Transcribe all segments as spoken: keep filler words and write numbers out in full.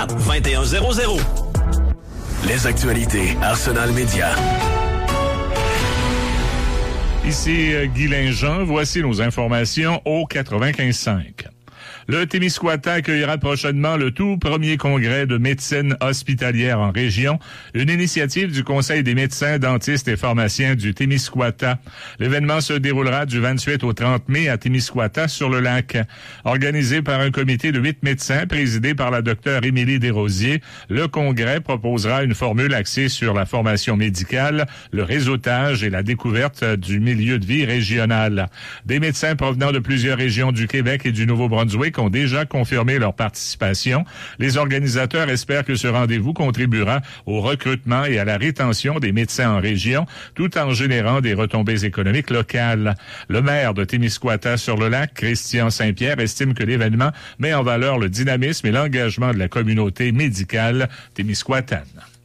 vingt et un zéro zéro. Les actualités Arsenal Média. Ici Guy Linjean, voici nos informations au quatre-vingt-quinze cinq. Le Témiscouata accueillera prochainement le tout premier congrès de médecine hospitalière en région, une initiative du Conseil des médecins, dentistes et pharmaciens du Témiscouata. L'événement se déroulera du vingt-huit au trente mai à Témiscouata sur le lac. Organisé par un comité de huit médecins présidé par la docteure Émilie Desrosiers, le congrès proposera une formule axée sur la formation médicale, le réseautage et la découverte du milieu de vie régional. Des médecins provenant de plusieurs régions du Québec et du Nouveau-Brunswick ont déjà confirmé leur participation. Les organisateurs espèrent que ce rendez-vous contribuera au recrutement et à la rétention des médecins en région, tout en générant des retombées économiques locales. Le maire de Témiscouata-sur-le-Lac, Christian Saint-Pierre, estime que l'événement met en valeur le dynamisme et l'engagement de la communauté médicale témiscouatane.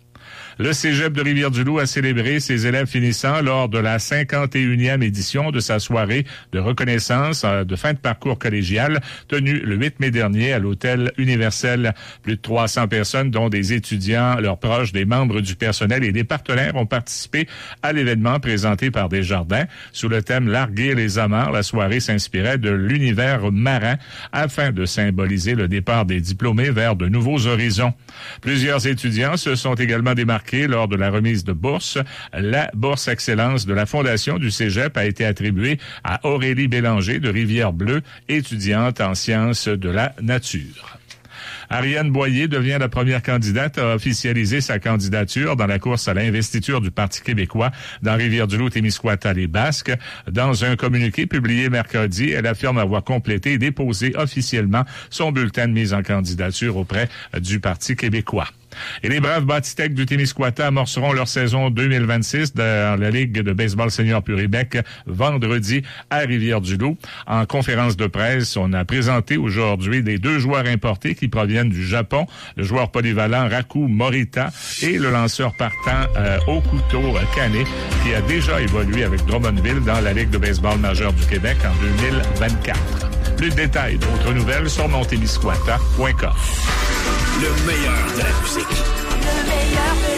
Le Cégep de Rivière-du-Loup a célébré ses élèves finissants lors de la cinquante et unième édition de sa soirée de reconnaissance de fin de parcours collégial tenue le huit mai dernier à l'Hôtel Universel. Plus de trois cents personnes, dont des étudiants, leurs proches, des membres du personnel et des partenaires ont participé à l'événement présenté par Desjardins. Sous le thème « Larguer les amarres », la soirée s'inspirait de l'univers marin afin de symboliser le départ des diplômés vers de nouveaux horizons. Plusieurs étudiants se sont également démarqués lors de la remise de bourse. La bourse Excellence de la Fondation du Cégep a été attribuée à Aurélie Bélanger de Rivière-Bleue, étudiante en sciences de la nature. Ariane Boyer devient la première candidate à officialiser sa candidature dans la course à l'investiture du Parti québécois dans Rivière-du-Loup-Témiscouata-les-Basques. Dans un communiqué publié mercredi, elle affirme avoir complété et déposé officiellement son bulletin de mise en candidature auprès du Parti québécois. Et les braves Bâtitech du Témiscouata amorceront leur saison deux mille vingt-six dans la Ligue de baseball senior Puribec vendredi à Rivière-du-Loup. En conférence de presse, on a présenté aujourd'hui les deux joueurs importés qui proviennent du Japon, le joueur polyvalent Raku Morita et le lanceur partant euh, Okuto Kane, qui a déjà évolué avec Drummondville dans la Ligue de baseball majeure du Québec en deux mille vingt-quatre. Plus de détails d'autres nouvelles sur mon témiscouata point com. Le meilleur de la musique. Le meilleur de